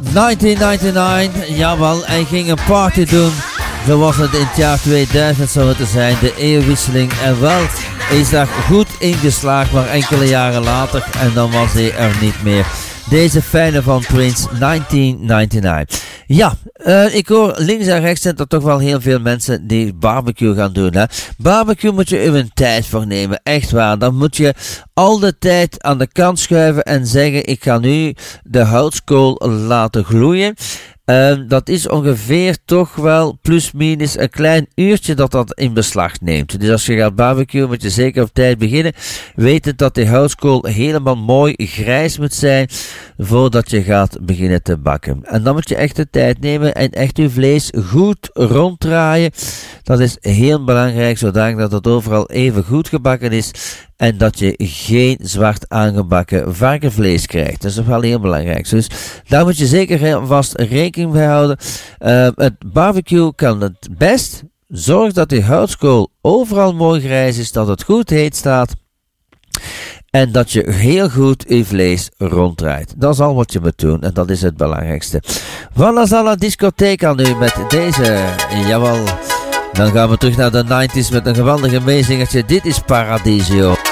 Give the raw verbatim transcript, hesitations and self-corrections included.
negentien negenennegentig, jawel, hij ging een party doen. Zo was het in het jaar tweeduizend zou het zijn, de eeuwwisseling. En wel, hij is daar goed ingeslaagd, maar enkele jaren later en dan was hij er niet meer. Deze fijne van Prince, negentien negenennegentig. Ja, uh, ik hoor links en rechts zijn er toch wel heel veel mensen die barbecue gaan doen. Hè? Barbecue moet je er een tijd voor nemen, echt waar. Dan moet je al de tijd aan de kant schuiven en zeggen, ik ga nu de houtskool laten gloeien. Uh, dat is ongeveer toch wel plus minus een klein uurtje dat dat in beslag neemt. Dus als je gaat barbecuen moet je zeker op tijd beginnen. Weet het dat die houtskool helemaal mooi grijs moet zijn voordat je gaat beginnen te bakken. En dan moet je echt de tijd nemen en echt je vlees goed ronddraaien. Dat is heel belangrijk, zodat dat het overal even goed gebakken is. En dat je geen zwart aangebakken varkensvlees krijgt. Dat is wel heel belangrijk. Dus daar moet je zeker vast rekening mee houden. Uh, het barbecue kan het best. Zorg dat die houtskool overal mooi grijs is. Dat het goed heet staat. En dat je heel goed je vlees ronddraait. Dat is al wat je moet doen. En dat is het belangrijkste. Voilà, Zala discotheek aan nu met deze. Jawel. Dan gaan we terug naar de negentig's met een geweldige meezingertje. Dit is Paradiso.